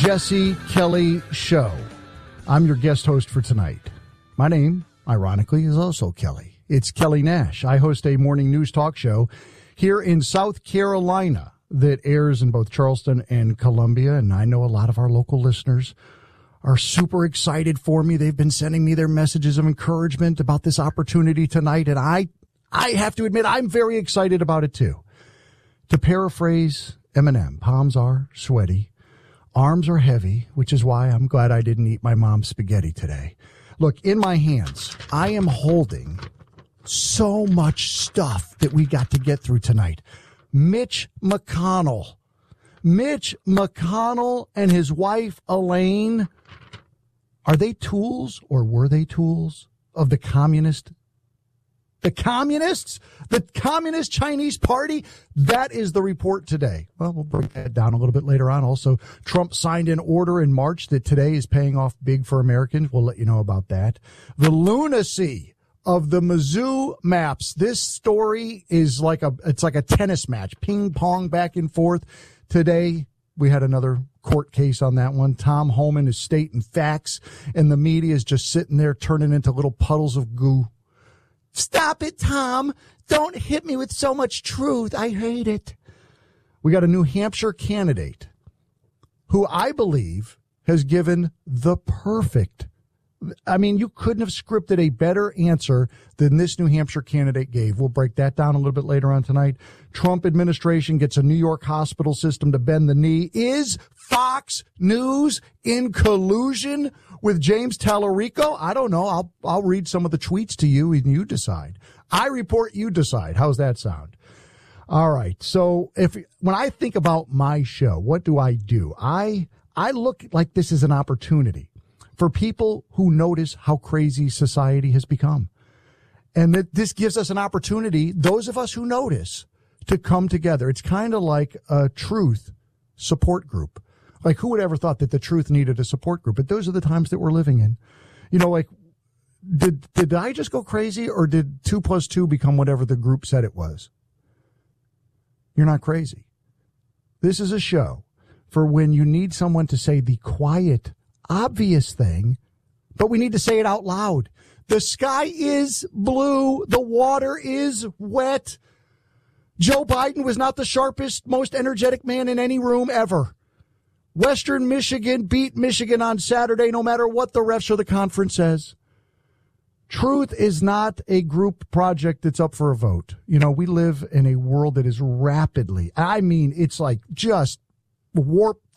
Jesse Kelly Show. I'm your guest host for tonight. My name, ironically, is also Kelly. It's Kelly Nash. I host a morning news talk show here in South Carolina that airs in both Charleston and Columbia, and I know a lot of our local listeners are super excited for me. They've been sending me their messages of encouragement about this opportunity tonight, and I have to admit I'm very excited about it too. To paraphrase Eminem, palms are sweaty, arms are heavy, which is why I'm glad I didn't eat my mom's spaghetti today. Look, in my hands, I am holding so much stuff that we got to get through tonight. Mitch McConnell and his wife, Elaine, are they tools or were they tools of the communists? The Communist Chinese Party? That is the report today. Well, we'll break that down a little bit later on. Also, Trump signed an order in March that today is paying off big for Americans. We'll let you know about that. The lunacy of the Mizzou maps. This story is like a tennis match, ping pong back and forth. Today, we had another court case on that one. Tom Homan is stating facts, and the media is just sitting there turning into little puddles of goo. Stop it, Tom. Don't hit me with so much truth. I hate it. We got a New Hampshire candidate who I believe has given the perfect, you couldn't have scripted a better answer than this New Hampshire candidate gave. We'll break that down a little bit later on tonight. Trump administration gets a New York hospital system to bend the knee. Is Fox News in collusion with James Tallarico? I don't know. I'll read some of the tweets to you and you decide. I report, you decide. How's that sound? All right. So when I think about my show, what do? I look like this is an opportunity for people who notice how crazy society has become. And that this gives us an opportunity, those of us who notice, to come together. It's kind of like a truth support group. Like, who would ever thought that the truth needed a support group? But those are the times that we're living in. Did I just go crazy, or did 2 + 2 become whatever the group said it was? You're not crazy. This is a show for when you need someone to say the quiet, obvious thing, but we need to say it out loud. The sky is blue. The water is wet. Joe Biden was not the sharpest, most energetic man in any room ever. Western Michigan beat Michigan on Saturday, no matter what the refs or the conference says. Truth is not a group project that's up for a vote. We live in a world that is rapidly, it's like just warp